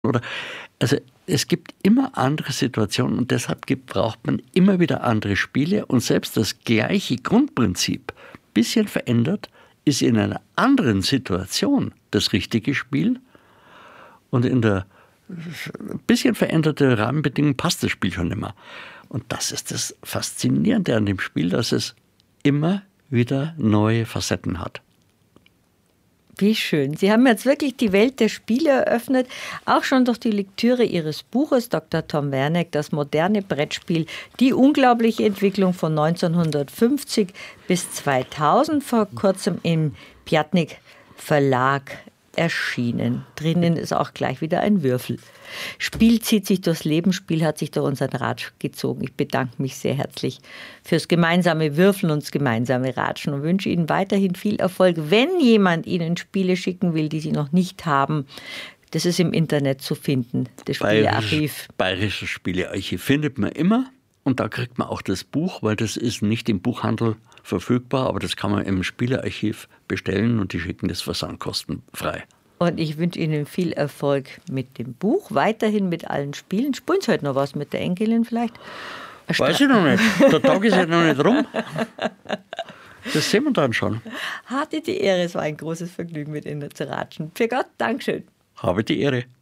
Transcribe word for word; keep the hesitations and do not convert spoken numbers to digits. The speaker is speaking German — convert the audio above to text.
Oder, also es gibt immer andere Situationen und deshalb gibt, braucht man immer wieder andere Spiele und selbst das gleiche Grundprinzip, bisschen verändert, ist in einer anderen Situation das richtige Spiel und in der bisschen veränderte Rahmenbedingungen passt das Spiel schon nicht mehr. Und das ist das Faszinierende an dem Spiel, dass es immer wieder neue Facetten hat. Wie schön. Sie haben jetzt wirklich die Welt der Spiele eröffnet, auch schon durch die Lektüre Ihres Buches, Doktor Tom Werneck, das moderne Brettspiel, die unglaubliche Entwicklung von neunzehnhundertfünfzig bis zweitausend, vor kurzem im Piatnik Verlag erschienen. Drinnen ist auch gleich wieder ein Würfel. Spiel zieht sich durchs Leben, Spiel hat sich durch unseren Ratsch gezogen. Ich bedanke mich sehr herzlich fürs gemeinsame Würfeln und das gemeinsame Ratschen und wünsche Ihnen weiterhin viel Erfolg. Wenn jemand Ihnen Spiele schicken will, die Sie noch nicht haben, das ist im Internet zu finden, das Spielearchiv. Bayerisches Spielearchiv findet man immer und da kriegt man auch das Buch, weil das ist nicht im Buchhandel verfügbar, aber das kann man im Spielearchiv bestellen und die schicken das versandkostenfrei. Und ich wünsche Ihnen viel Erfolg mit dem Buch, weiterhin mit allen Spielen. Spielen Sie heute noch was mit der Enkelin vielleicht? Weiß ich noch nicht. Der Tag ist ja noch nicht rum. Das sehen wir dann schon. Hatte die Ehre, es war ein großes Vergnügen, mit Ihnen zu ratschen. Für Gott, Dankeschön. Habe die Ehre.